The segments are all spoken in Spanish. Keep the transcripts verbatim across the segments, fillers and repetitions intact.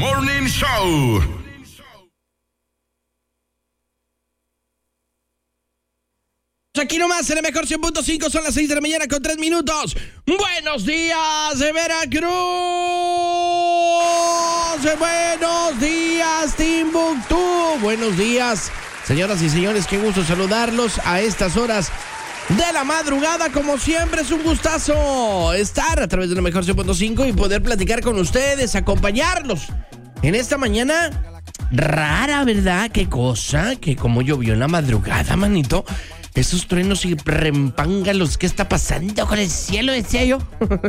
Morning Show. Aquí nomás en el mejor cien punto cinco, son las seis de la mañana con tres minutos. Buenos días, Veracruz. Buenos días, Timbuktu. Buenos días, señoras y señores. Qué gusto saludarlos a estas horas de la madrugada. Como siempre, es un gustazo estar a través de la mejor cien punto cinco y poder platicar con ustedes, acompañarlos en esta mañana rara, ¿verdad? Qué cosa, que como llovió en la madrugada, manito. Esos truenos y rempángalos, ¿qué está pasando con el cielo? Decía yo.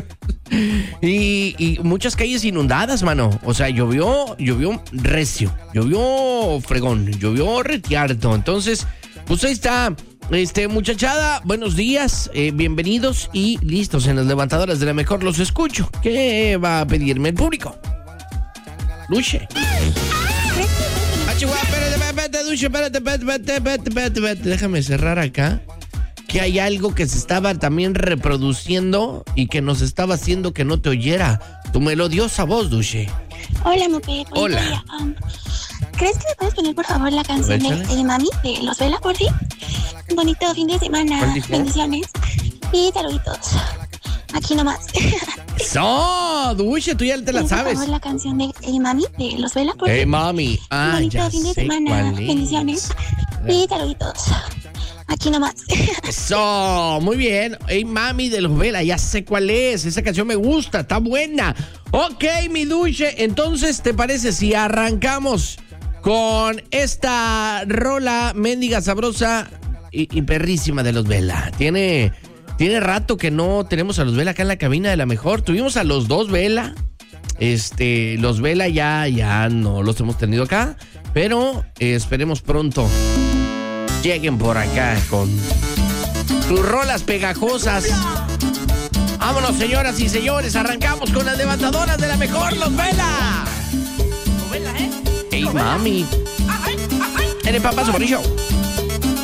y, y muchas calles inundadas, mano. O sea, llovió, llovió recio, llovió fregón, llovió retiarto. Entonces, pues ahí está, este, muchachada, buenos días, eh, bienvenidos y listos en las levantadoras de la mejor. Los escucho. ¿Qué va a pedirme el público? Luche. Chihuahua, espérate, espérate, Duche, espérate, espérate, espérate, espérate, espérate, espérate. Déjame cerrar acá. Que hay algo que se estaba también reproduciendo y que nos estaba haciendo que no te oyera tu melodiosa voz, Duche. Hola, Mope. Hola. Um, ¿Crees que me puedes poner, por favor, la canción de hey, Mami de Los Vela, por ti? Un bonito fin de semana. Bendiciones. Y saluditos. Aquí nomás. ¡So! Duche, tú ya te la sabes. Por favor, la canción de Hey Mami de Los Vela, por Hey Mami. Ah, bonito ya fin de sé semana. cuál es. Bendiciones. Y saluditos. Aquí nomás. Eso, muy bien. Hey Mami de Los Vela, ya sé cuál es. Esa canción me gusta, está buena. Ok, mi Duche, entonces, ¿te parece si arrancamos con esta rola mendiga sabrosa y, y perrísima de Los Vela? Tiene... Tiene rato que no tenemos a Los Vela acá en la cabina de la mejor. Tuvimos a los dos Vela. Este, Los Vela ya, ya no los hemos tenido acá. Pero eh, esperemos pronto lleguen por acá con sus rolas pegajosas. Vámonos, señoras y señores. Arrancamos con las levantadoras de la mejor, Los Vela. Los Vela, ¿eh? Hey, mami. En el Papazo Show.